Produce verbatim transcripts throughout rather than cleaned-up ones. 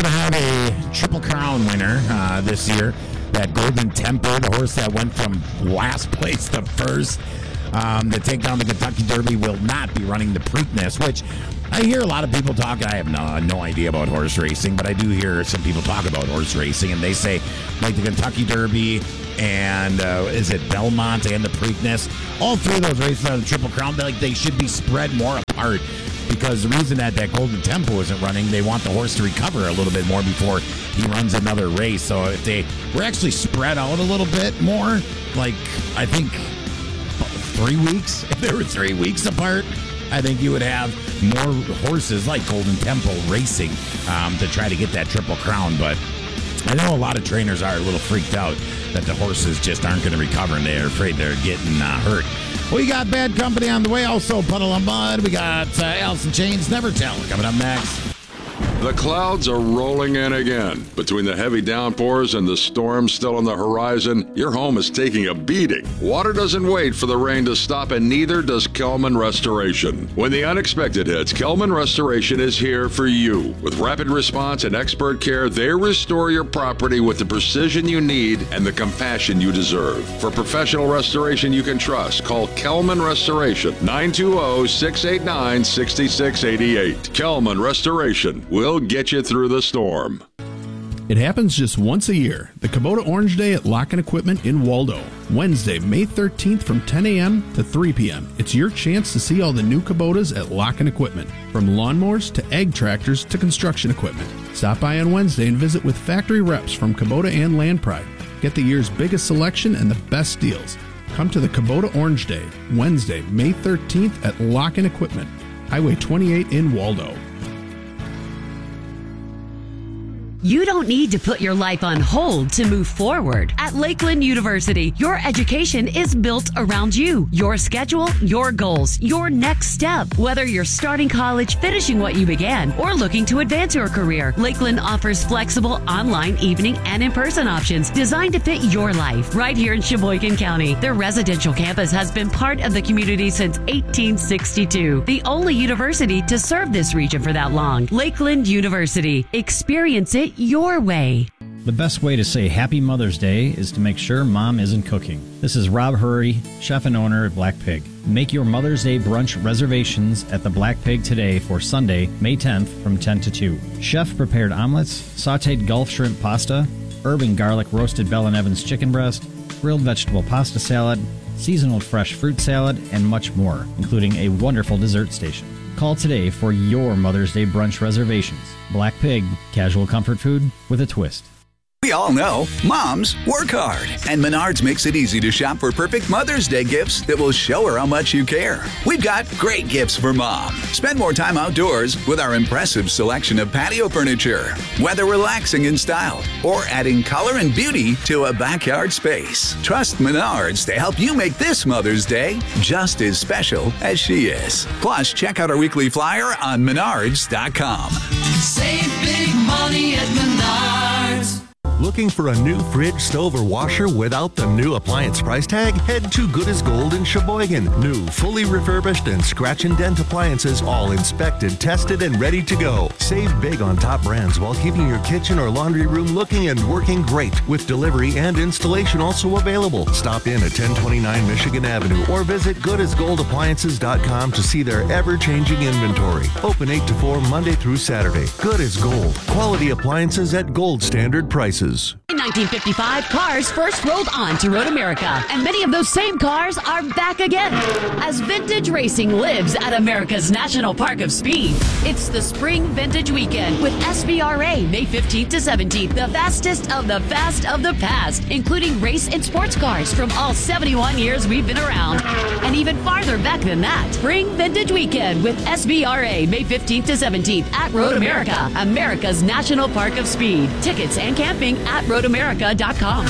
going to have a Triple Crown winner uh, this year. That Golden Temper, the horse that went from last place to first, um, to take down the Kentucky Derby, will not be running the Preakness, which I hear a lot of people talk. I have no, no idea about horse racing, but I do hear some people talk about horse racing, and they say, like the Kentucky Derby and uh, is it Belmont and the Preakness, all three of those races are the Triple Crown. Like they should be spread more apart, because the reason that that Golden Tempo isn't running, they want the horse to recover a little bit more before he runs another race. So if they were actually spread out a little bit more, like I think three weeks, if they were three weeks apart, I think you would have more horses like Golden Tempo racing um, to try to get that Triple Crown. But I know a lot of trainers are a little freaked out that the horses just aren't going to recover, and they're afraid they're getting uh, hurt. We got Bad Company on the way, also Puddle of Mud. We got uh, Alice in Chains, Never Tell coming up next. The clouds are rolling in again. Between the heavy downpours and the storm still on the horizon, your home is taking a beating. Water doesn't wait for the rain to stop, and neither does Kelman Restoration. When the unexpected hits, Kelman Restoration is here for you. With rapid response and expert care, they restore your property with the precision you need and the compassion you deserve. For professional restoration you can trust, call Kelman Restoration, nine two zero, six eight nine, six six eight eight. Kelman Restoration will get you through the storm. It happens just once a year, the Kubota Orange Day at Lock and Equipment in Waldo. Wednesday, May thirteenth from ten a.m. to three p.m. It's your chance to see all the new Kubotas at Lock and Equipment, from lawnmowers to ag tractors to construction equipment. Stop by on Wednesday and visit with factory reps from Kubota and Land Pride. Get the year's biggest selection and the best deals. Come to the Kubota Orange Day, Wednesday, May thirteenth at Lock and Equipment, Highway twenty-eight in Waldo. You don't need to put your life on hold to move forward. At Lakeland University, your education is built around you, your schedule, your goals, your next step. Whether you're starting college, finishing what you began, or looking to advance your career, Lakeland offers flexible online, evening, and in-person options designed to fit your life right here in Sheboygan County. Their residential campus has been part of the community since eighteen sixty-two, the only university to serve this region for that long. Lakeland University. Experience it your way. The best way to say Happy Mother's Day is to make sure Mom isn't cooking. This is Rob Hurry, chef and owner at Black Pig. Make your Mother's Day brunch reservations at the Black Pig today for Sunday, May tenth from ten to two. Chef prepared omelets, sautéed Gulf shrimp pasta, herb and garlic roasted Bell and Evans chicken breast, grilled vegetable pasta salad, seasonal fresh fruit salad, and much more, including a wonderful dessert station. Call today for your Mother's Day brunch reservations. Black Pig, casual comfort food with a twist. We all know moms work hard, and Menards makes it easy to shop for perfect Mother's Day gifts that will show her how much you care. We've got great gifts for mom. Spend more time outdoors with our impressive selection of patio furniture, whether relaxing in style or adding color and beauty to a backyard space. Trust Menards to help you make this Mother's Day just as special as she is. Plus, check out our weekly flyer on menards dot com. Save big money at Menards. Looking for a new fridge, stove, or washer without the new appliance price tag? Head to Good as Gold in Sheboygan. New, fully refurbished, and scratch and dent appliances, all inspected, tested, and ready to go. Save big on top brands while keeping your kitchen or laundry room looking and working great, with delivery and installation also available. Stop in at ten twenty-nine Michigan Avenue or visit good as gold appliances dot com to see their ever-changing inventory. Open eight to four Monday through Saturday. Good as Gold. Quality appliances at gold standard prices. In nineteen fifty-five, cars first rolled on to Road America, and many of those same cars are back again as vintage racing lives at America's National Park of Speed. It's the Spring Vintage Weekend with S V R A May fifteenth to seventeenth, the fastest of the fast of the past, including race and sports cars from all seventy-one years we've been around, and even farther back than that. Spring Vintage Weekend with S V R A May fifteenth to seventeenth at Road America, America's National Park of Speed. Tickets and camping at road america dot com.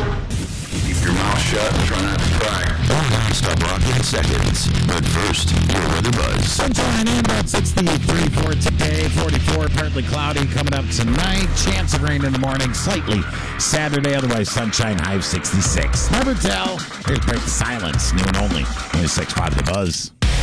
Keep your mouth shut and try not to cry. Stop rocking seconds. But first, your weather buzz. Sunshine and about sixty-three for today. forty-four, partly cloudy coming up tonight. Chance of rain in the morning, slightly Saturday. Otherwise, sunshine, high of sixty-six. Never tell. Here's Break the Silence. Noon only. twenty-six point five The Buzz.